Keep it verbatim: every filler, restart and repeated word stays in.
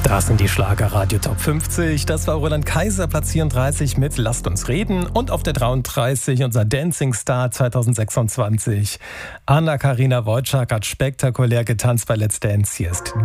Das sind die Schlager-Radio Top fünfzig. Das war Roland Kaiser, Platz vierunddreißig mit Lasst uns reden. Und auf der dreiunddreißig unser Dancing Star zweitausendsechsundzwanzig. Anna-Karina Wojcik hat spektakulär getanzt bei Let's Dance. Hier ist